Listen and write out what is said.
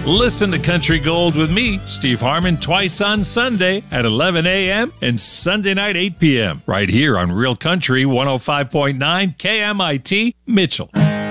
Listen to Country Gold with me, Steve Harmon, twice on Sunday at 11 a.m. and Sunday night 8 p.m. right here on Real Country 105.9 KMIT Mitchell.